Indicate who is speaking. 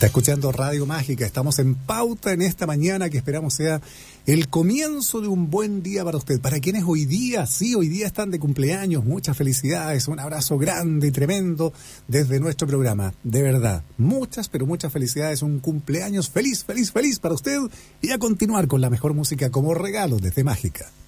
Speaker 1: Está escuchando Radio Mágica. Estamos en pauta en esta mañana que esperamos sea el comienzo de un buen día para usted. Para quienes hoy día están de cumpleaños, muchas felicidades, un abrazo grande y tremendo desde nuestro programa. De verdad, muchas, pero muchas felicidades, un cumpleaños feliz, feliz, feliz para usted y a continuar con la mejor música como regalo desde Mágica.